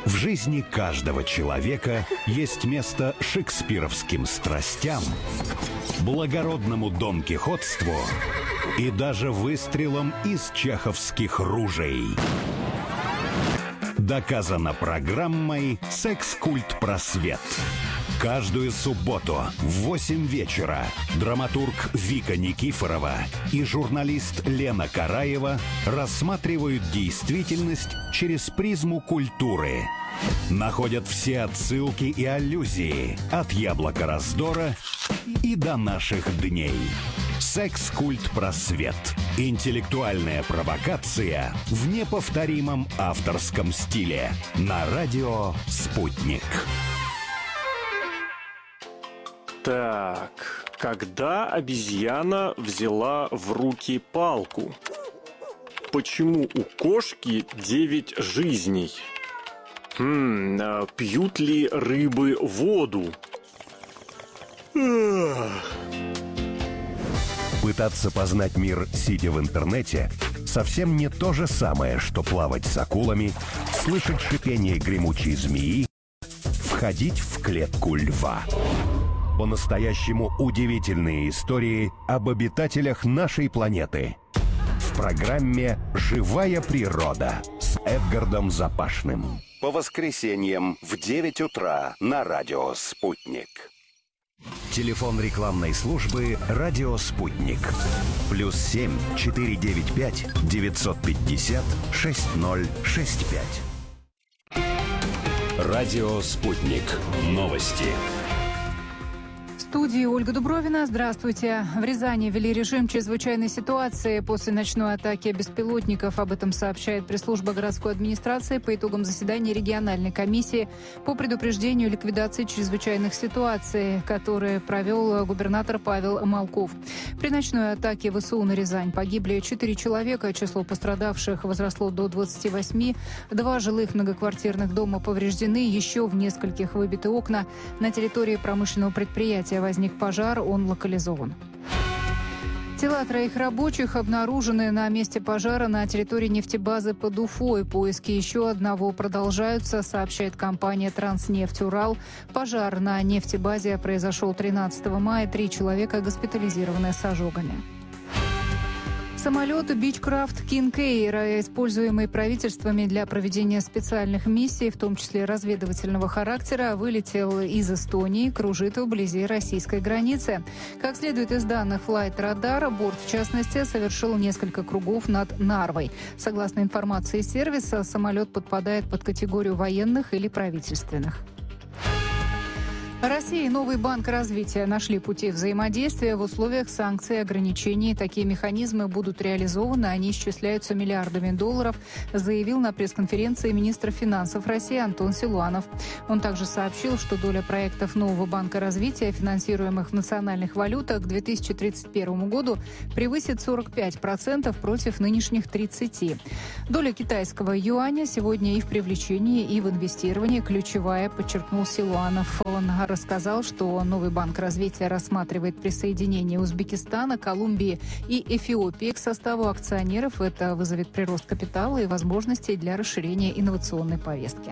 В жизни каждого человека есть место шекспировским страстям, благородному донкихотству и даже выстрелам из чеховских ружей. Доказано программой «Секс-культ просвет». Каждую субботу в 8 вечера драматург Вика Никифорова и журналист Лена Караева рассматривают действительность через призму культуры. Находят все отсылки и аллюзии от «Яблока раздора» и до наших дней. «Секс-культ просвет». Интеллектуальная провокация в неповторимом авторском стиле. На радио «Спутник». Так, когда обезьяна взяла в руки палку? Почему у кошки 9 жизней? Пьют ли рыбы воду? Пытаться познать мир, сидя в интернете, совсем не то же самое, что плавать с акулами, слышать шипение гремучей змеи, входить в клетку льва. По-настоящему удивительные истории об обитателях нашей планеты. В программе «Живая природа» с Эдгардом Запашным. По воскресеньям в 9 утра на радио «Спутник». Телефон рекламной службы «Радио Спутник». +7 495 950 6065. Радио «Спутник». Новости. В студии Ольга Дубровина. Здравствуйте. В Рязани ввели режим чрезвычайной ситуации после ночной атаки беспилотников. Об этом сообщает пресс-служба городской администрации по итогам заседания региональной комиссии по предупреждению и ликвидации чрезвычайных ситуаций, которые провел губернатор Павел Малков. При ночной атаке ВСУ на Рязань погибли 4 человека. Число пострадавших возросло до 28. 2 жилых многоквартирных дома повреждены. Еще в нескольких выбиты окна. На территории промышленного предприятия возник пожар, он локализован. Тела 3 рабочих обнаружены на месте пожара на территории нефтебазы под Уфой. Поиски еще одного продолжаются, сообщает компания «Транснефть Урал». Пожар на нефтебазе произошел 13 мая. 3 человека госпитализированы с ожогами. Самолет Beechcraft King Air, используемый правительствами для проведения специальных миссий, в том числе разведывательного характера, вылетел из Эстонии, кружит вблизи российской границы. Как следует из данных Flight Radar, борт, в частности, совершил несколько кругов над Нарвой. Согласно информации сервиса, самолет подпадает под категорию военных или правительственных. Россия и Новый банк развития нашли пути взаимодействия в условиях санкций и ограничений. Такие механизмы будут реализованы, они исчисляются миллиардами долларов, заявил на пресс-конференции министр финансов России Антон Силуанов. Он также сообщил, что доля проектов Нового банка развития, финансируемых в национальных валютах, к 2031 году превысит 45% против нынешних 30%. Доля китайского юаня сегодня и в привлечении, и в инвестировании ключевая, подчеркнул Силуанов. Он рассказал, что Новый банк развития рассматривает присоединение Узбекистана, Колумбии и Эфиопии к составу акционеров. Это вызовет прирост капитала и возможностей для расширения инновационной повестки.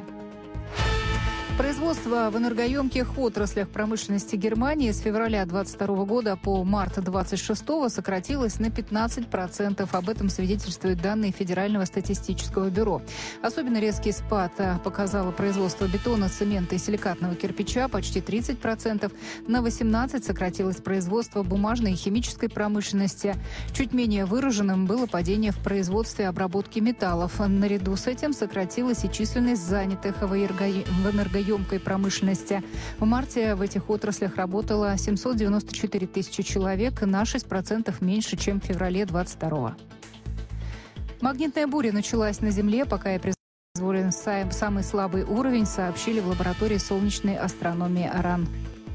Производство в энергоемких отраслях промышленности Германии с февраля 2022 года по март 2026 сократилось на 15%. Об этом свидетельствуют данные Федерального статистического бюро. Особенно резкий спад показало производство бетона, цемента и силикатного кирпича – почти 30%. На 18% сократилось производство бумажной и химической промышленности. Чуть менее выраженным было падение в производстве обработки металлов. Наряду с этим сократилась и численность занятых в энергоемкой промышленности. В марте в этих отраслях работало 794 тысячи человек, на 6% меньше, чем в феврале 2022. Магнитная буря началась на Земле, пока я призволен самый слабый уровень, сообщили в лаборатории солнечной астрономии РАН.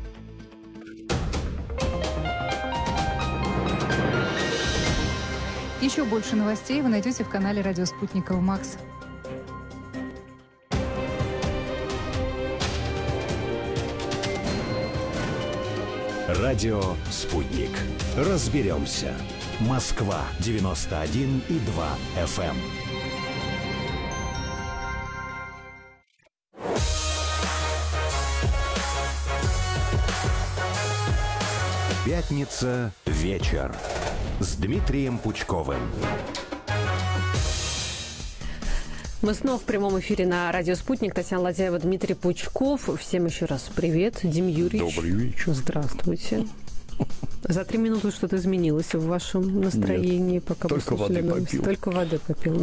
Еще больше новостей вы найдете в канале «Радио Спутников Макс». Радио «Спутник». Разберемся. Москва 91,2 FM. Пятница. Вечер. С Дмитрием Пучковым. Мы снова в прямом эфире на радио «Спутник». Татьяна Ладяева, Дмитрий Пучков. Всем еще раз привет. Дим Юрьевич. Добрый вечер. Здравствуйте. За 3 минуты что-то изменилось в вашем настроении, Нет, пока только вы слушали новости? попил. Только воды попил.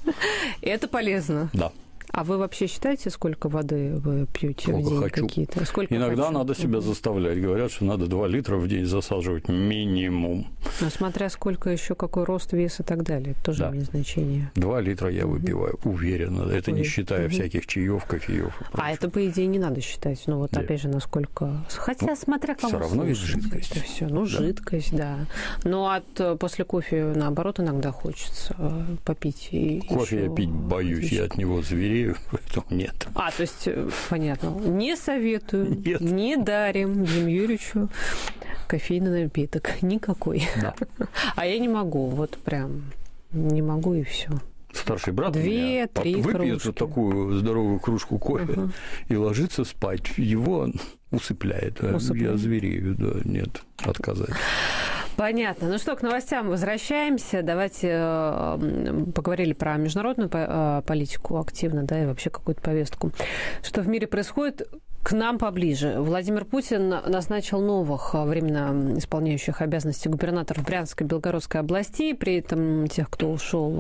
И это полезно. Да. А вы вообще считаете, сколько воды вы пьете в день хочу. какие-то? Сколько Иногда хочу? надо себя заставлять. Говорят, что надо 2 литра в день засаживать минимум. Ну, смотря сколько еще, какой рост, вес и так далее. Это тоже Да. имеет значение. 2 литра я выпиваю, уверенно. Это не считая всяких чаев, кофеев и А прочего. это, по идее, не надо считать. Ну, вот Нет. опять же, насколько... Хотя, смотря кого всё равно ведь слушать, жидкость. это всё. Ну, Да. жидкость, да. Но после кофе, наоборот, иногда хочется попить. И Кофе ещё я пить боюсь, я от него зверею, поэтому нет. А, то есть, понятно. Не советую, Нет. не дарим Диму Юрьевичу кофейный напиток. Никакой. Да. А я не могу. Вот прям не могу, и все. Старший брат у 2-3 меня выпьет кружки. такую здоровую кружку кофе и ложится спать. Его усыпляет. А Усыпляет. я зверею, да, нет, отказать. Понятно. Ну что, к новостям возвращаемся. Давайте поговорили про международную политику активно, да, и вообще какую-то повестку. Что в мире происходит к нам поближе. Владимир Путин назначил новых временно исполняющих обязанности губернаторов Брянской и Белгородской областей. При этом тех, кто ушел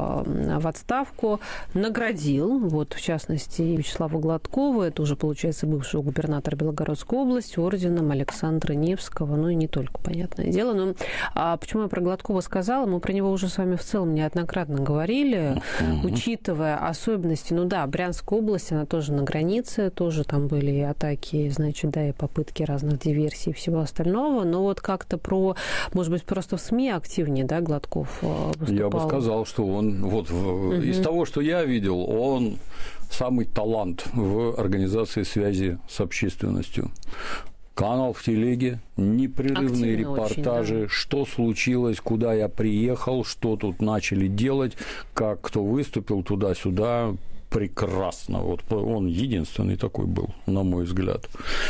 в отставку, наградил. Вот, в частности, Вячеслава Гладкова, это уже, получается, бывшего губернатора Белгородской области, орденом Александра Невского. Ну и не только, понятное дело. Но почему я про Гладкова сказала? Мы про него уже с вами в целом неоднократно говорили, учитывая особенности. Ну да, Брянская область, она тоже на границе, тоже там были и атаки, значит, да, и попытки разных диверсий и всего остального. Но вот как-то может быть, просто в СМИ активнее, да, Гладков выступал? Я бы сказал, что он, вот из того, что я видел, он самый талант в организации связи с общественностью. Канал в телеге, непрерывные Активно репортажи, очень, да. Что случилось, куда я приехал, что тут начали делать, как кто выступил туда-сюда. Прекрасно. Вот он единственный такой был, на мой взгляд.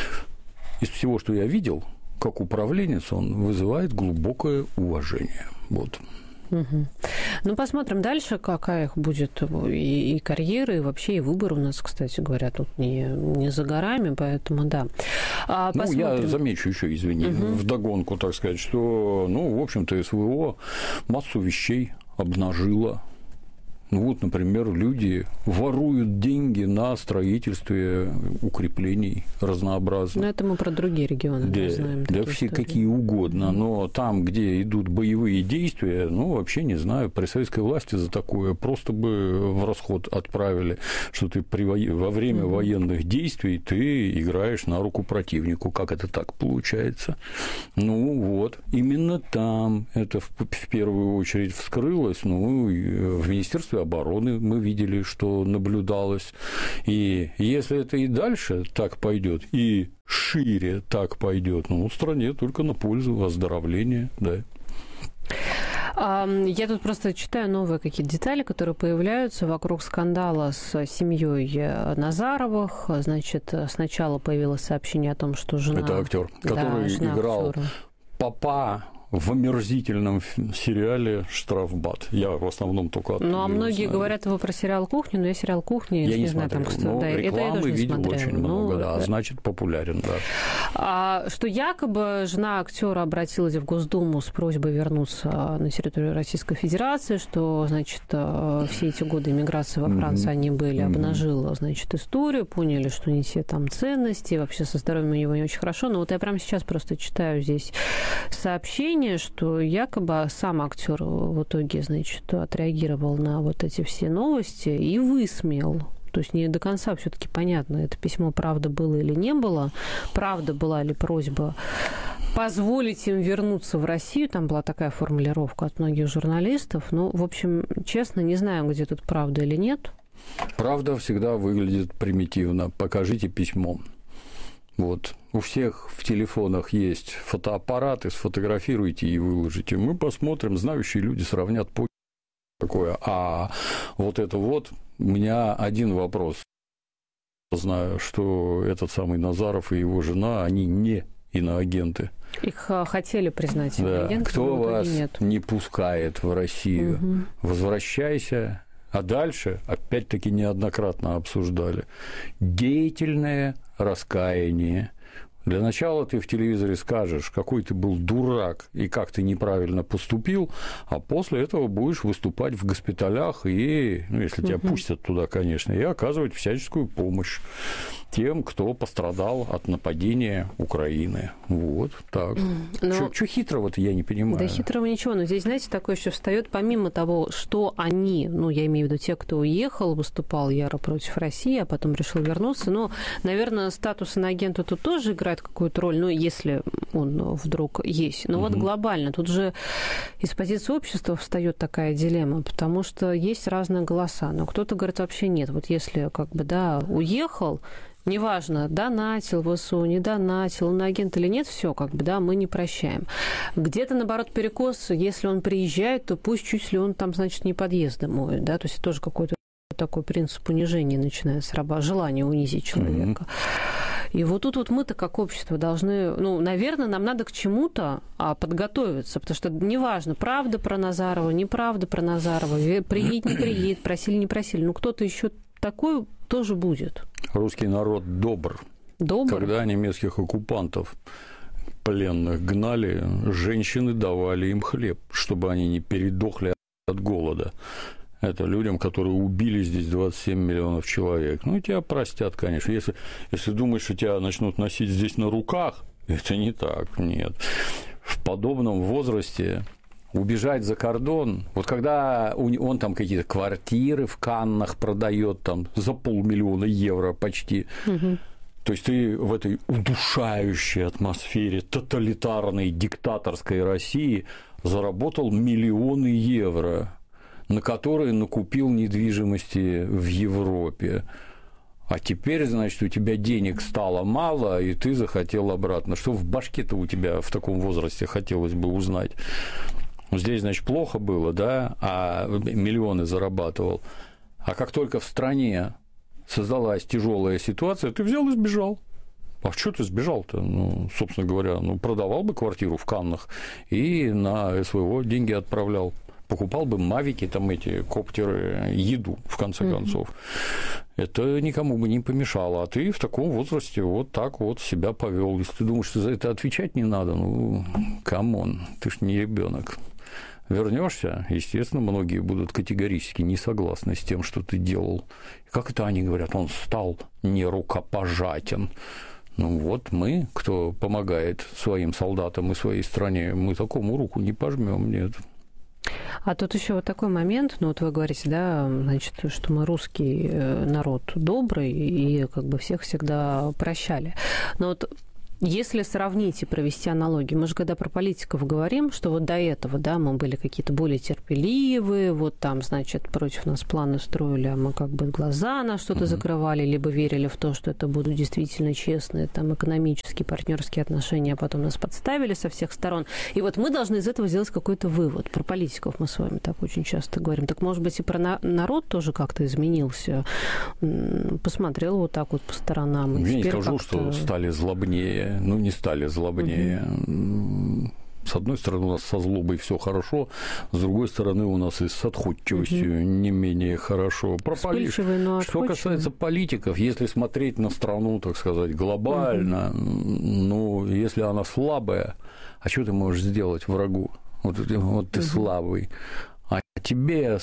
Из всего, что я видел, как управленец, он вызывает глубокое уважение. Вот. Угу. Ну, посмотрим дальше, какая их будет и карьера, и вообще и выбор у нас, кстати говоря, тут не за горами, поэтому да. Ну, я замечу еще, извини, вдогонку, так сказать, что, ну, в общем-то, СВО массу вещей обнажило. Ну вот, например, люди воруют деньги на строительстве укреплений разнообразных. Но это мы про другие регионы знаем. Да все какие угодно, но там, где идут боевые действия, ну, вообще не знаю, при советской власти за такое просто бы в расход отправили, что ты во время военных действий ты играешь на руку противнику. Как это так получается? Ну вот, именно там это в первую очередь вскрылось, ну, в Министерстве обороны мы видели, что наблюдалось. И если это и дальше так пойдет, и шире так пойдет, ну, стране только на пользу оздоровления, да. Я тут просто читаю новые какие-то детали, которые появляются вокруг скандала с семьей Назаровых. Значит, сначала появилось сообщение о том, что жена... Это актер, который играл актера. папа в омерзительном сериале «Штрафбат». Я в основном только оттуда. Ну, а многие знаю. говорят его про сериал «Кухня», но я сериал «Кухня» я не знаю, смотрел, там, но да, рекламы это я тоже не видел смотрела. очень много, да, значит, популярен, да. Что якобы жена актера обратилась в Госдуму с просьбой вернуться на территорию Российской Федерации, что, значит, все эти годы эмиграции во Франции они были, обнажила, значит, историю, поняли, что не те там ценности, вообще со здоровьем у него не очень хорошо. Но вот я прямо сейчас просто читаю здесь сообщение, что якобы сам актер в итоге, значит, отреагировал на вот эти все новости и высмеял. То есть не до конца все-таки понятно, это письмо правда было или не было, правда была ли просьба позволить им вернуться в Россию, там была такая формулировка от многих журналистов. Ну, в общем, честно, не знаю, где тут правда или нет. Правда всегда выглядит примитивно. Покажите письмо. Вот. У всех в телефонах есть фотоаппараты, сфотографируйте и выложите. Мы посмотрим, знающие люди сравнят по такое. А вот это вот, у меня один вопрос. Знаю, что этот самый Назаров и его жена, они не иноагенты. Их хотели признать Да. иноагентами, Кто но в итоге вас нет. не пускает в Россию? Возвращайся. А дальше, опять-таки, неоднократно обсуждали, деятельное раскаяние. Для начала ты в телевизоре скажешь, какой ты был дурак и как ты неправильно поступил, а после этого будешь выступать в госпиталях и, ну, если тебя пустят туда, конечно, и оказывать всяческую помощь тем, кто пострадал от нападения Украины. Вот так. Но... Что хитрого-то, я не понимаю. Да хитрого ничего, но здесь, знаете, такое еще встает, помимо того, что они, ну, я имею в виду те, кто уехал, выступал яро против России, а потом решил вернуться, но, наверное, статус иноагента тут тоже играет какую-то роль, ну, если он вдруг есть. Но вот глобально, тут же из позиции общества встает такая дилемма, потому что есть разные голоса, но кто-то говорит, вообще нет, вот если, как бы, да, уехал, неважно, донатил в ВСУ, не донатил, он агент или нет, все, как бы, да, мы не прощаем. Где-то, наоборот, перекос, если он приезжает, то пусть чуть ли он там, значит, не подъезды моет, да, то есть тоже какой-то такой принцип унижения начинает срабатывать, желание унизить человека. И вот тут вот мы-то как общество должны, ну, наверное, нам надо к чему-то подготовиться, потому что неважно, правда про Назарова, неправда про Назарова, приедет, не приедет, просили, не просили, ну, кто-то еще такой тоже будет. Русский народ добр. Добр? Когда немецких оккупантов пленных гнали, женщины давали им хлеб, чтобы они не передохли от голода. Это людям, которые убили здесь 27 миллионов человек. Ну, тебя простят, конечно. Если думаешь, что тебя начнут носить здесь на руках, это не так, нет. В подобном возрасте убежать за кордон, вот когда он там какие-то квартиры в Каннах продает там за 500 000 евро почти, то есть ты в этой удушающей атмосфере тоталитарной диктаторской России заработал миллионы евро, на которые накупил недвижимости в Европе. А теперь, значит, у тебя денег стало мало, и ты захотел обратно. Что в башке-то у тебя в таком возрасте хотелось бы узнать? Здесь, значит, плохо было, да, а миллионы зарабатывал. А как только в стране создалась тяжелая ситуация, ты взял и сбежал. А что ты сбежал-то? Ну, собственно говоря, продавал бы квартиру в Каннах и на СВО деньги отправлял. Покупал бы мавики, там эти коптеры, еду, в конце концов. Это никому бы не помешало. А ты в таком возрасте вот так вот себя повел. Если ты думаешь, что за это отвечать не надо, ну, камон, ты ж не ребенок. Вернешься, естественно, многие будут категорически не согласны с тем, что ты делал. Как это они говорят? Он стал нерукопожатен. Ну вот мы, кто помогает своим солдатам и своей стране, мы такому руку не пожмем, нет. А тут еще вот такой момент, ну вот вы говорите, да, значит, что мы русский народ добрый и как бы всех всегда прощали. Но вот если сравнить и провести аналогию, мы же когда про политиков говорим, что вот до этого, да, мы были какие-то более терпеливые, вот там, значит, против нас планы строили, а мы как бы глаза на что-то закрывали, либо верили в то, что это будут действительно честные там экономические, партнерские отношения, а потом нас подставили со всех сторон. И вот мы должны из этого сделать какой-то вывод. Про политиков мы с вами так очень часто говорим. Так, может быть, и про народ тоже как-то изменился? Посмотрел вот так вот по сторонам. Я не скажу, что стали злобнее. Ну, не стали злобнее. С одной стороны, у нас со злобой все хорошо, с другой стороны, у нас и с отходчивостью не менее хорошо. Что касается политиков, если смотреть на страну, так сказать, глобально, ну, если она слабая, а что ты можешь сделать врагу? Вот ты слабый. А тебе